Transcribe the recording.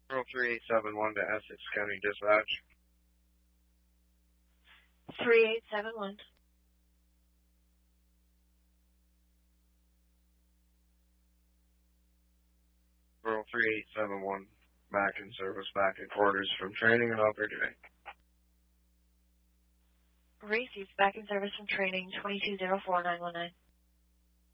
3871 to Essex County Dispatch. 3871. Rural 3871, back in service, back in quarters from training and over today. Received back in service from training, 2204919.